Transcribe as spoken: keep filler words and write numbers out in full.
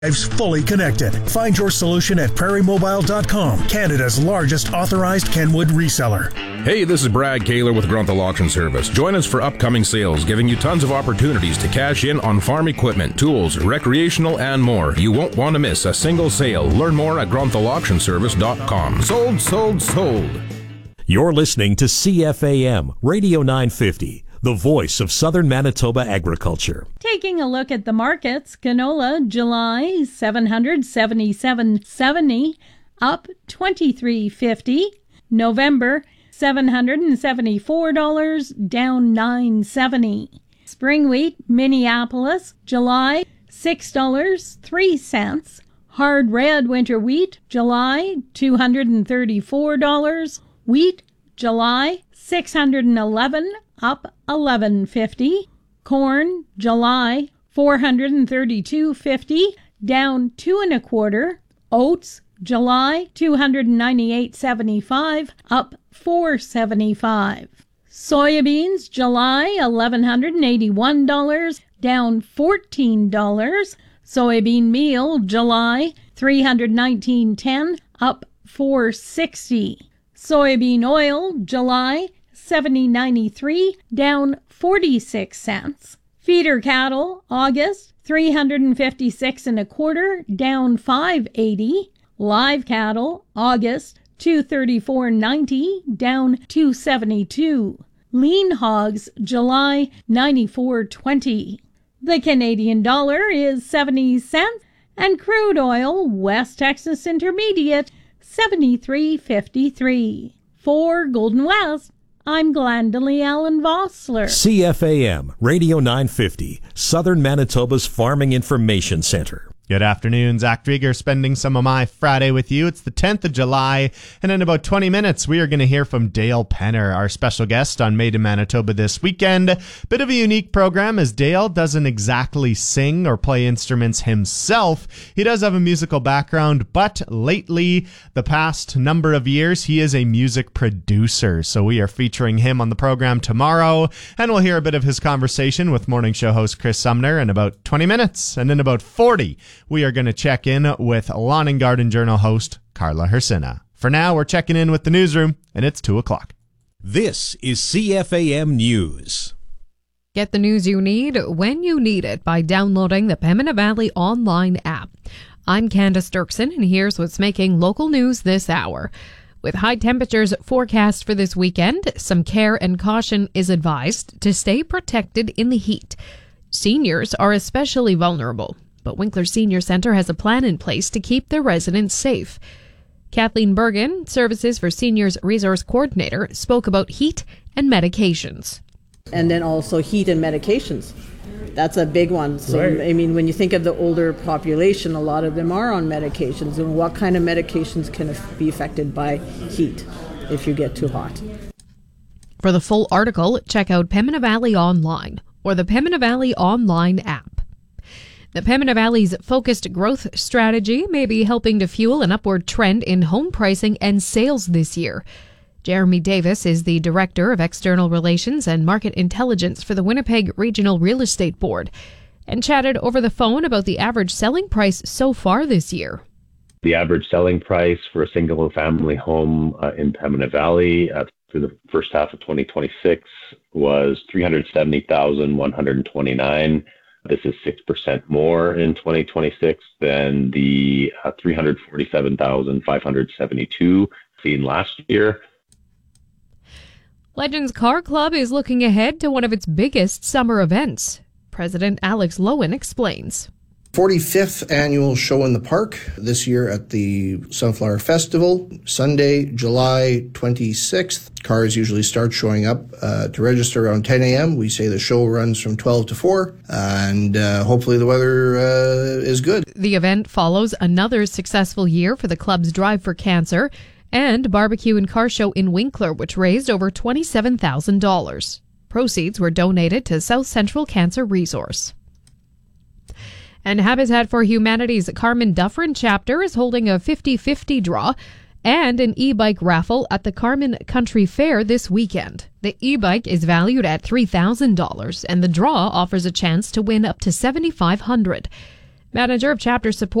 Lives fully connected. Find your solution at prairie mobile dot com, Canada's largest authorized Kenwood reseller. Hey, this is Brad Kaler with Grunthal Auction Service. Join us for upcoming sales, giving you tons of opportunities to cash in on farm equipment, tools, recreational, and more. You won't want to miss a single sale. Learn more at grunthal auction service dot com. Sold, sold, sold. You're listening to C F A M Radio nine fifty. The voice of Southern Manitoba agriculture. Taking a look at the markets, canola July seven hundred seventy-seven seventy, up twenty-three fifty. November seven hundred seventy-four dollars, down nine seventy. Spring wheat Minneapolis July six dollars and three cents. Hard red winter wheat July two hundred thirty-four dollars. Wheat July six hundred eleven dollars, up eleven fifty. Corn July four hundred thirty-two fifty, down two and a quarter. Oats July two hundred ninety-eight seventy-five, up four seventy-five. Soybeans July eleven eighty-one dollars, down fourteen dollars. Soybean meal July three hundred nineteen ten, up four sixty. Soybean oil July seventy ninety-three, down forty-six cents. Feeder cattle August three hundred fifty-six and a quarter, down five eighty. Live cattle August two thirty-four ninety, down two seventy-two. Lean hogs July ninety-four twenty. The Canadian dollar is seventy cents, and crude oil West Texas Intermediate seventy-three fifty-three. For Golden West, I'm Glendalee Allen Vossler. C F A M Radio nine fifty, Southern Manitoba's Farming Information Center. Good afternoon, Zach Drieger spending some of my Friday with you. It's the tenth of July, and in about twenty minutes, we are going to hear from Dale Penner, our special guest on Made in Manitoba this weekend. Bit of a unique program, as Dale doesn't exactly sing or play instruments himself. He does have a musical background, but lately, the past number of years, he is a music producer. So we are featuring him on the program tomorrow, and we'll hear a bit of his conversation with morning show host Chris Sumner in about twenty minutes, and in about forty, we are going to check in with Lawn and Garden Journal host Carla Hersina. For now, we're checking in with the newsroom, and it's two o'clock. This is C F A M News. Get the news you need when you need it by downloading the Pembina Valley online app. I'm Candace Dirksen, and here's what's making local news this hour. With high temperatures forecast for this weekend, some care and caution is advised to stay protected in the heat. Seniors are especially vulnerable, but Winkler Senior Centre has a plan in place to keep their residents safe. Kathleen Bergen, Services for Seniors Resource Coordinator, spoke about heat and medications. And then also heat and medications. That's a big one. So, right. I mean, when you think of the older population, a lot of them are on medications. And what kind of medications can be affected by heat if you get too hot? For the full article, check out Pembina Valley Online or the Pembina Valley Online app. The Pembina Valley's focused growth strategy may be helping to fuel an upward trend in home pricing and sales this year. Jeremy Davis is the Director of External Relations and Market Intelligence for the Winnipeg Regional Real Estate Board, and chatted over the phone about the average selling price so far this year. The average selling price for a single-family home uh, in Pembina Valley uh, through the first half of twenty twenty-six was three hundred seventy thousand one hundred twenty-nine dollars. This is six percent more in twenty twenty-six than the uh, three hundred forty-seven thousand five hundred seventy-two seen last year. Legends Car Club is looking ahead to one of its biggest summer events. President Alex Lowen explains. forty-fifth annual show in the park this year at the Sunflower Festival, Sunday, July twenty-sixth. Cars usually start showing up uh, to register around ten a.m. We say the show runs from twelve to four, and uh, hopefully the weather uh, is good. The event follows another successful year for the club's Drive for Cancer and Barbecue and Car Show in Winkler, which raised over twenty-seven thousand dollars. Proceeds were donated to South Central Cancer Resource. And Habitat for Humanity's Carmen Dufferin chapter is holding a fifty-fifty draw and an e-bike raffle at the Carmen Country Fair this weekend. The e-bike is valued at three thousand dollars, and the draw offers a chance to win up to seven thousand five hundred dollars. Manager of Chapter Support